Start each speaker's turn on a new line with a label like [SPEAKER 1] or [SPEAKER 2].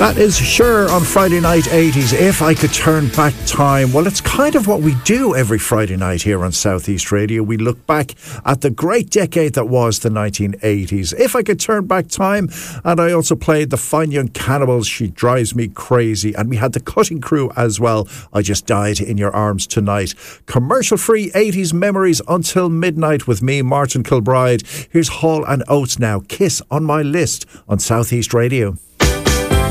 [SPEAKER 1] That is Sure on Friday night 80s. If I could turn back time. Well, it's kind of what we do every Friday night here on Southeast Radio. We look back at the great decade that was the 1980s. If I could turn back time. And I also played the Fine Young Cannibals, She Drives Me Crazy. And we had the Cutting Crew as well. I Just Died in Your Arms Tonight. Commercial free 80s memories until midnight with me, Martin Kilbride. Here's Hall and Oates now. Kiss on My List on Southeast Radio.